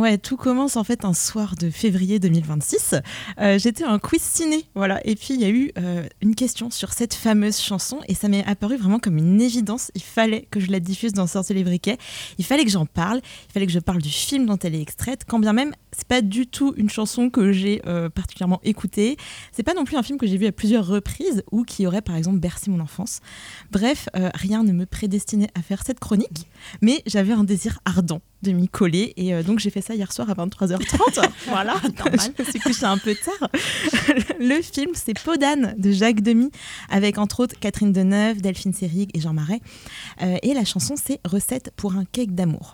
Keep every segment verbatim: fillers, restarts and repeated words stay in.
Ouais, tout commence en fait un soir de février deux mille vingt-six. Euh, j'étais à un quiz ciné, voilà, et puis il y a eu euh, une question sur cette fameuse chanson et ça m'est apparu vraiment comme une évidence. Il fallait que je la diffuse dans Sortez les briquets, il fallait que j'en parle, il fallait que je parle du film dont elle est extraite, quand bien même c'est pas du tout une chanson que j'ai euh, particulièrement écoutée. C'est pas non plus un film que j'ai vu à plusieurs reprises ou qui aurait par exemple bercé mon enfance. Bref, euh, rien ne me prédestinait à faire cette chronique, mais j'avais un désir ardent de m'y coller et euh, donc j'ai fait ça hier soir à vingt-trois heures trente. Voilà, normal. Je me suis couchée un peu tard. Le film, c'est Peau d'âne de Jacques Demy avec entre autres Catherine Deneuve, Delphine Seyrig et Jean Marais. Euh, et la chanson, c'est Recette pour un cake d'amour.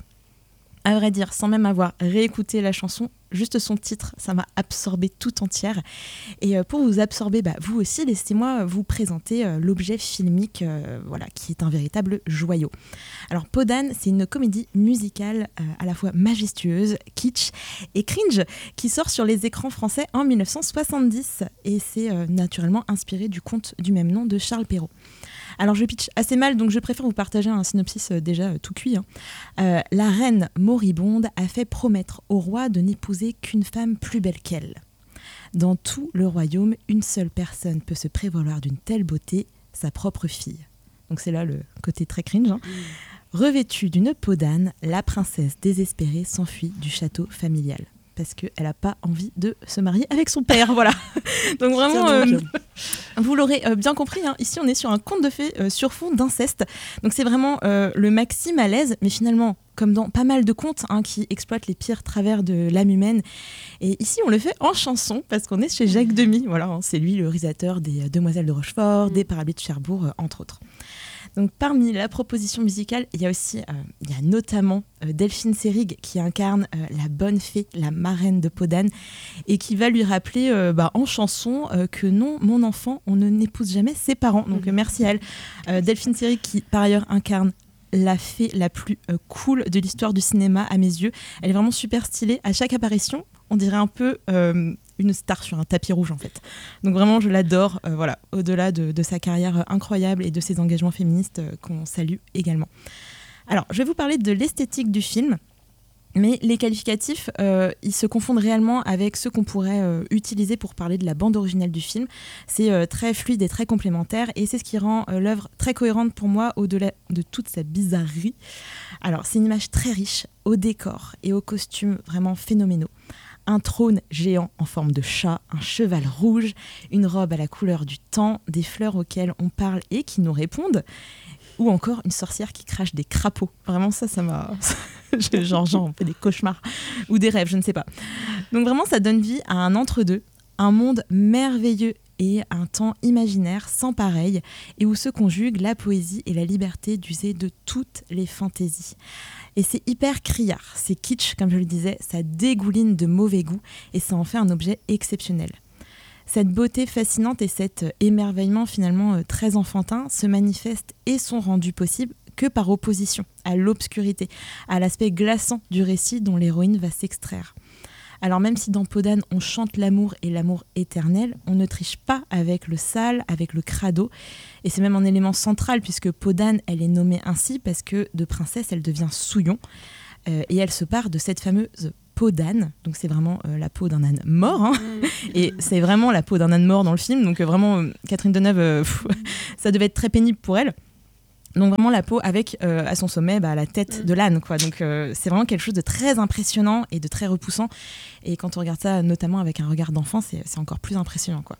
À vrai dire, sans même avoir réécouté la chanson, juste son titre, ça m'a absorbée tout entière. Et pour vous absorber, bah, vous aussi, laissez-moi vous présenter euh, l'objet filmique euh, voilà, qui est un véritable joyau. Alors, Peau d'âne, c'est une comédie musicale euh, à la fois majestueuse, kitsch et cringe qui sort sur les écrans français en dix-neuf cent soixante-dix. Et c'est euh, naturellement inspiré du conte du même nom de Charles Perrault. Alors je pitch assez mal, donc je préfère vous partager un synopsis euh, déjà euh, tout cuit. Hein. Euh, la reine moribonde a fait promettre au roi de n'épouser qu'une femme plus belle qu'elle. Dans tout le royaume, une seule personne peut se prévaloir d'une telle beauté, sa propre fille. Donc c'est là le côté très cringe. Hein. Mmh. Revêtue d'une peau d'âne, la princesse désespérée s'enfuit du château familial. Parce qu'elle n'a pas envie de se marier avec son père, voilà. Donc vraiment, euh, vous l'aurez euh, bien compris, hein, ici on est sur un conte de fées euh, sur fond d'inceste. Donc c'est vraiment euh, le maxi malaise, mais finalement, comme dans pas mal de contes hein, qui exploitent les pires travers de l'âme humaine. Et ici on le fait en chanson, parce qu'on est chez Jacques Demy, voilà, hein, c'est lui le réalisateur des Demoiselles de Rochefort, des Paraboliques de Cherbourg, euh, entre autres. Donc parmi la proposition musicale, il y a aussi, euh, il y a notamment euh, Delphine Seyrig qui incarne euh, la bonne fée, la marraine de Peau d'âne, et qui va lui rappeler euh, bah, en chanson euh, que non, mon enfant, on ne n'épouse jamais ses parents. Donc euh, merci à elle. Euh, Delphine Seyrig qui par ailleurs incarne la fée la plus euh, cool de l'histoire du cinéma à mes yeux. Elle est vraiment super stylée. À chaque apparition, on dirait un peu euh, une star sur un tapis rouge en fait. Donc vraiment je l'adore, euh, voilà, au-delà de, de sa carrière incroyable et de ses engagements féministes euh, qu'on salue également. Alors je vais vous parler de l'esthétique du film, mais les qualificatifs euh, ils se confondent réellement avec ceux qu'on pourrait euh, utiliser pour parler de la bande originale du film. C'est euh, très fluide et très complémentaire et c'est ce qui rend euh, l'œuvre très cohérente pour moi au-delà de toute sa bizarrerie. Alors c'est une image très riche au décor et aux costumes vraiment phénoménaux. Un trône géant en forme de chat, un cheval rouge, une robe à la couleur du temps, des fleurs auxquelles on parle et qui nous répondent, ou encore une sorcière qui crache des crapauds. Vraiment ça, ça m'a... genre, genre, on fait des cauchemars ou des rêves, je ne sais pas. Donc vraiment, ça donne vie à un entre-deux, un monde merveilleux et un temps imaginaire sans pareil, et où se conjuguent la poésie et la liberté d'user de toutes les fantaisies. Et c'est hyper criard, c'est kitsch, comme je le disais, ça dégouline de mauvais goût, et ça en fait un objet exceptionnel. Cette beauté fascinante et cet émerveillement finalement très enfantin se manifestent et sont rendus possibles que par opposition à l'obscurité, à l'aspect glaçant du récit dont l'héroïne va s'extraire. Alors même si dans Peau d'âne, on chante l'amour et l'amour éternel, on ne triche pas avec le sale, avec le crado. Et c'est même un élément central puisque Peau d'âne, elle est nommée ainsi parce que de princesse, elle devient souillon. Euh, et elle se part de cette fameuse peau d'âne. Donc c'est vraiment euh, la peau d'un âne mort. Hein. Et c'est vraiment la peau d'un âne mort dans le film. Donc euh, vraiment, euh, Catherine Deneuve, euh, pff, ça devait être très pénible pour elle. Donc vraiment la peau avec euh, à son sommet bah, la tête de l'âne, quoi. Donc euh, c'est vraiment quelque chose de très impressionnant et de très repoussant. Et quand on regarde ça notamment avec un regard d'enfant, c'est, c'est encore plus impressionnant, quoi.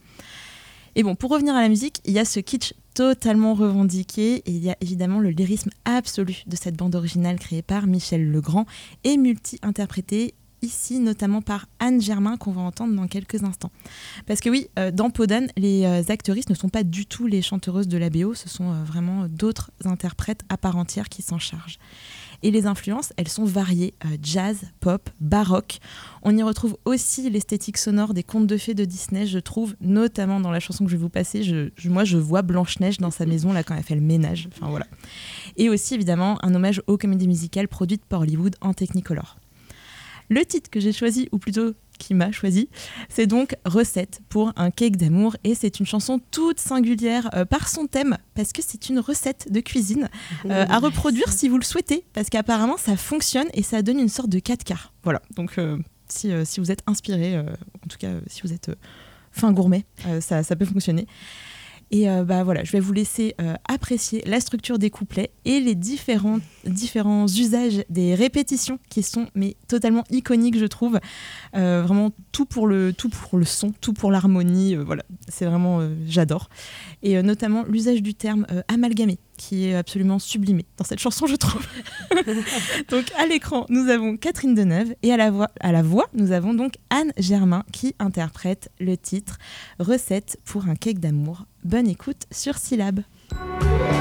Et bon, pour revenir à la musique, il y a ce kitsch totalement revendiqué et il y a évidemment le lyrisme absolu de cette bande originale créée par Michel Legrand et multi-interprétée ici notamment par Anne Germain qu'on va entendre dans quelques instants. Parce que oui, euh, dans Peau d'âne, les euh, actrices ne sont pas du tout les chanteuses de la B O, ce sont euh, vraiment d'autres interprètes à part entière qui s'en chargent. Et les influences, elles sont variées, euh, jazz, pop, baroque. On y retrouve aussi l'esthétique sonore des contes de fées de Disney, je trouve, notamment dans la chanson que je vais vous passer. Je, je, moi, je vois Blanche-Neige dans sa maison là quand elle fait le ménage. Enfin voilà. Et aussi évidemment un hommage aux comédies musicales produites par Hollywood en Technicolor. Le titre que j'ai choisi, ou plutôt qui m'a choisi. C'est donc Recette pour un cake d'amour et c'est une chanson toute singulière euh, par son thème parce que c'est une recette de cuisine euh, à reproduire si vous le souhaitez parce qu'apparemment ça fonctionne et ça donne une sorte de quatre quarts. Voilà, donc euh, si, euh, si vous êtes inspiré, euh, en tout cas euh, si vous êtes euh, fin gourmet, euh, ça, ça peut fonctionner. Et euh, bah voilà, je vais vous laisser euh, apprécier la structure des couplets et les différents, différents usages des répétitions qui sont mais totalement iconiques, je trouve. Euh, vraiment tout pour le, tout pour le son, tout pour l'harmonie. Euh, voilà, c'est vraiment, euh, j'adore. Et euh, notamment l'usage du terme euh, amalgamé, qui est absolument sublimé dans cette chanson, je trouve. Donc à l'écran, nous avons Catherine Deneuve et à la voix, à la voix, nous avons donc Anne Germain qui interprète le titre Recette pour un cake d'amour. Bonne écoute sur Syllab.